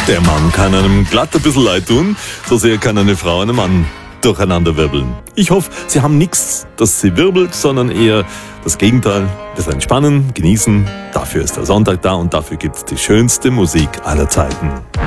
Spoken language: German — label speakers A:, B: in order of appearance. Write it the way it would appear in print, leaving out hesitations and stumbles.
A: Der Mann kann einem glatt ein bisschen leid tun, so sehr kann eine Frau einen Mann durcheinander wirbeln. Ich hoffe, Sie haben nichts, das Sie wirbelt, sondern eher das Gegenteil, das Entspannen, Genießen. Dafür ist der Sonntag da und dafür gibt's die schönste Musik aller Zeiten.